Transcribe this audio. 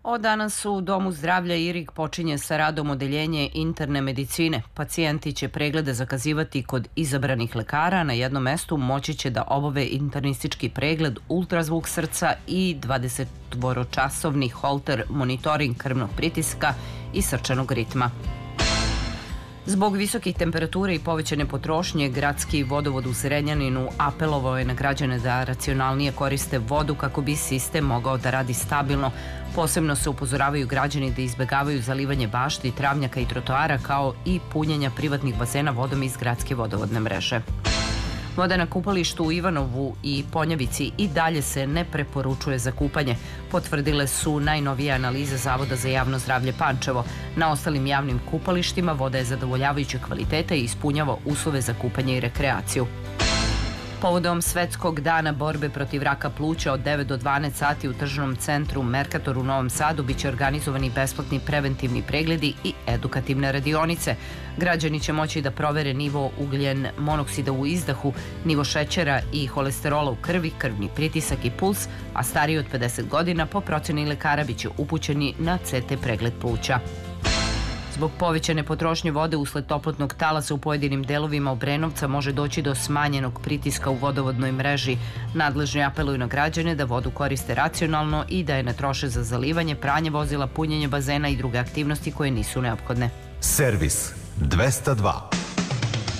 Od danas u Domu zdravlja Irig počinje sa radom odeljenje interne medicine. Pacijenti će preglede zakazivati kod izabranih lekara. Na jednom mestu moći će da obave internistički pregled, ultrazvuk srca i 24-časovni holter monitoring krvnog pritiska i srčanog ritma. Zbog visokih temperatura i povećane potrošnje, gradski vodovod u Zrenjaninu apelovao je na građane da racionalnije koriste vodu kako bi sistem mogao da radi stabilno. Posebno se upozoravaju građani da izbegavaju zalivanje bašti, travnjaka i trotoara, kao i punjenja privatnih bazena vodom iz gradske vodovodne mreže. Voda na kupalištu u Ivanovu i Ponjavici i dalje se ne preporučuje za kupanje, potvrdile su najnovije analize Zavoda za javno zdravlje Pančevo. Na ostalim javnim kupalištima voda je zadovoljavajuće kvaliteta i ispunjava uslove za kupanje i rekreaciju. Povodom Svetskog dana borbe protiv raka pluća od 9 do 12 sati u tržnom centru Merkator u Novom Sadu biće organizovani besplatni preventivni pregledi i edukativne radionice. Građani će moći da provere nivo ugljen monoksida u izdahu, nivo šećera i holesterola u krvi, krvni pritisak i puls, a stariji od 50 godina po proceni lekara biće upućeni na CT pregled pluća. Zbog povećane potrošnje vode usled toplotnog talasa u pojedinim delovima Obrenovca može doći do smanjenog pritiska u vodovodnoj mreži. Nadležni apeluju na građane da vodu koriste racionalno i da je ne troše za zalivanje, pranje vozila, punjenje bazena i druge aktivnosti koje nisu neophodne. Servis 202.